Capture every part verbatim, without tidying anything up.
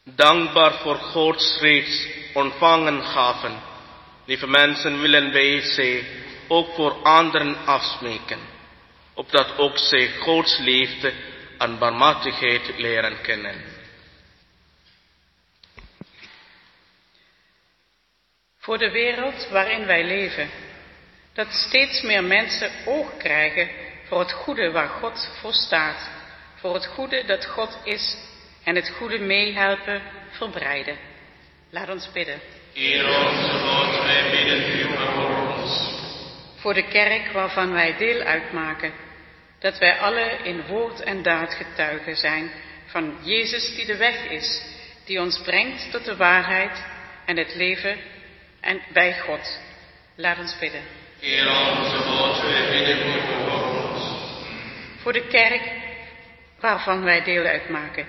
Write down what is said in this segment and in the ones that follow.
Dankbaar voor Gods reeds ontvangen gaven, lieve mensen, willen wij ze ook voor anderen afsmeken, opdat ook zij Gods liefde en barmhartigheid leren kennen. Voor de wereld waarin wij leven, dat steeds meer mensen oog krijgen voor het goede waar God voor staat, voor het goede dat God is en het goede meehelpen verbreiden. Laat ons bidden. Heer onze God, wij bidden u voor ons. Voor de kerk waarvan wij deel uitmaken, dat wij alle in woord en daad getuigen zijn van Jezus die de weg is, die ons brengt tot de waarheid en het leven en bij God. Laat ons bidden. Heer onze God, wij bidden u voor ons. Voor de kerk waarvan wij deel uitmaken.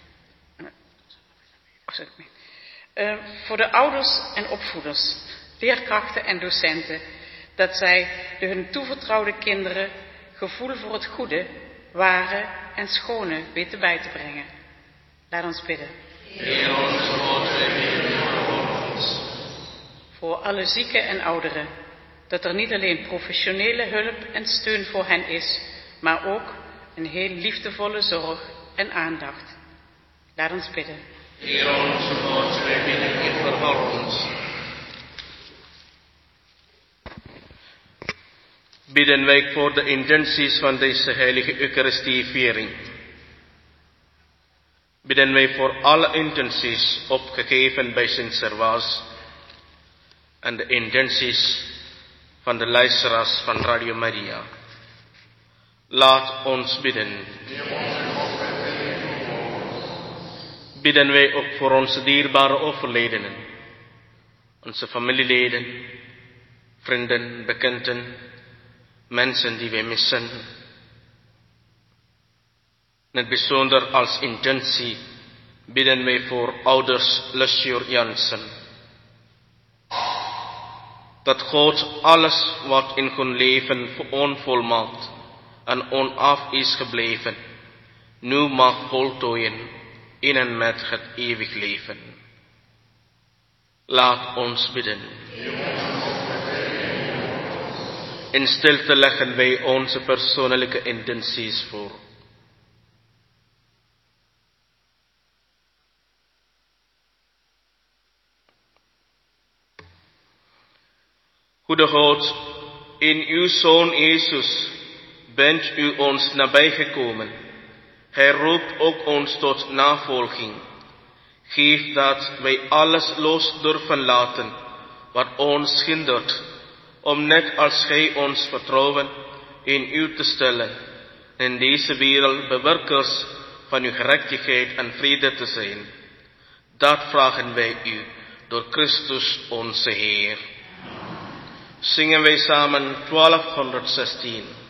Uh, voor de ouders en opvoeders, leerkrachten en docenten, dat zij de hun toevertrouwde kinderen gevoel voor het goede, ware en schone weten bij te brengen. Laat ons bidden. Heer onze God, wij bidden u voor ons. Voor alle zieken en ouderen, dat er niet alleen professionele hulp en steun voor hen is, maar ook een heel liefdevolle zorg en aandacht. Laat ons bidden. Heer onze God, wij bidden u voor ons. Bidden wij voor de intenties van deze heilige Eucharistieviering. Bidden wij voor alle intenties opgegeven bij Sint Servaas en de intenties van de luisteraars van Radio Maria. Laat ons bidden. Bidden wij ook voor onze dierbare overledenen, onze familieleden, vrienden, bekenden, mensen die wij missen. In het bijzonder als intentie bidden wij voor ouders Lucior Jansen. Dat God alles wat in hun leven onvolmaakt en onaf is gebleven, nu mag voltooien in en met het eeuwig leven. Laat ons bidden. In stilte leggen wij onze persoonlijke intenties voor. Goede God, in uw Zoon Jezus bent u ons nabijgekomen. Hij roept ook ons tot navolging. Geef dat wij alles los durven laten wat ons hindert, om net als gij ons vertrouwen in u te stellen, in deze wereld bewerkers van uw gerechtigheid en vrede te zijn. Dat vragen wij u door Christus onze Heer. Zingen wij samen twaalfhonderdzestien.